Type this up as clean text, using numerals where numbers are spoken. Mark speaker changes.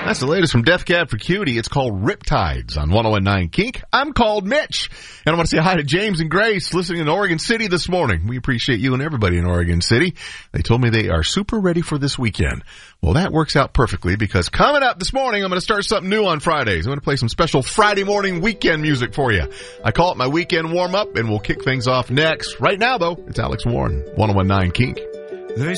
Speaker 1: That's the latest from Death Cab for Cutie. It's called Riptides on 101.9 Kink. I'm called Mitch, and I want to say hi to James and Grace listening in Oregon City this morning. We appreciate you and everybody in Oregon City. They told me they are super ready for this weekend. Well, that works out perfectly because coming up this morning, I'm going to start something new on Fridays. I'm going to play some special Friday morning weekend music for you. I call it my weekend warm-up, and we'll kick things off next. Right now, though, it's Alex Warren, 101.9 Kink.